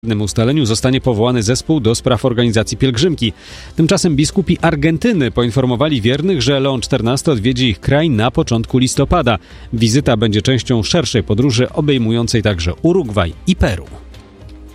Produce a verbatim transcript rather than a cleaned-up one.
W tym ustaleniu zostanie powołany zespół do spraw organizacji pielgrzymki. Tymczasem biskupi Argentyny poinformowali wiernych, że Leon czternasty odwiedzi ich kraj na początku listopada. Wizyta będzie częścią szerszej podróży obejmującej także Urugwaj i Peru.